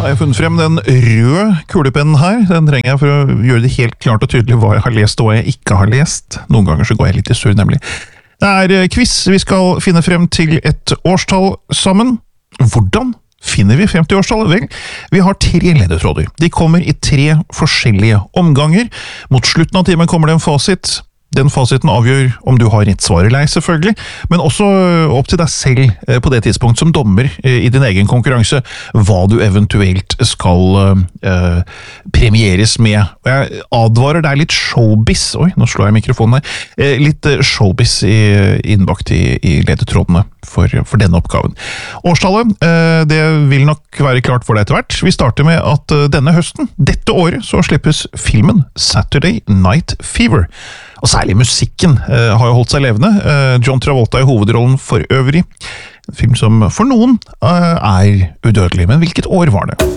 har jeg funnet frem den røde kulepennen her. Den trenger jeg for å gjøre det helt klart og tydelig hva jeg har lest og hva jeg ikke har lest. Noen ganger så går jeg litt i surr, nemlig. Det er quiz. Vi skal finne frem til et årstall sammen. Hvordan finner vi frem til årstallet? Vel, vi har 3 ledetråder. De kommer i 3 forskjellige omganger. Mot slutten av timen kommer det en fasit. Den fasiten avgjør om du har rett svar eller ei, selvfølgelig, men også opp til deg selv på det tidspunkt som dommer i din egen konkurranse, hva du eventuelt skal premieres med. Og jeg advarer deg litt showbiz, oi, nå slår jeg mikrofonen her, litt showbiz innbakt i ledetrådene for denne oppgaven. Årstallet, det vil nok være klart for deg etter hvert. Vi starter med at denne høsten, dette året, så slippes filmen Saturday Night Fever. Og særlig musikken har jo holdt seg levende. John Travolta i hovedrollen for øvrig. En film som for noen er udødelig, men hvilket år var det?